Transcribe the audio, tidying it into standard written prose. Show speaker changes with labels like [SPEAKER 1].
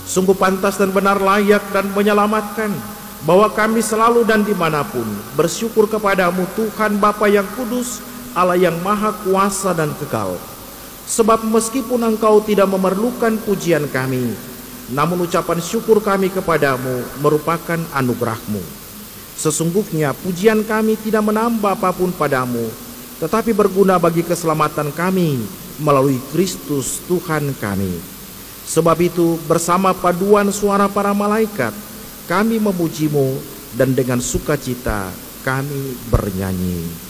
[SPEAKER 1] Sungguh pantas dan benar, layak dan menyelamatkan, bahwa kami selalu dan dimanapun bersyukur kepadamu, Tuhan Bapa yang kudus, Allah yang maha kuasa dan kekal. Sebab meskipun Engkau tidak memerlukan pujian kami, namun ucapan syukur kami kepadamu merupakan anugerah-Mu. Sesungguhnya pujian kami tidak menambah apapun padamu, tetapi berguna bagi keselamatan kami melalui Kristus Tuhan kami. Sebab itu bersama paduan suara para malaikat kami memuji-Mu, dan dengan sukacita kami bernyanyi.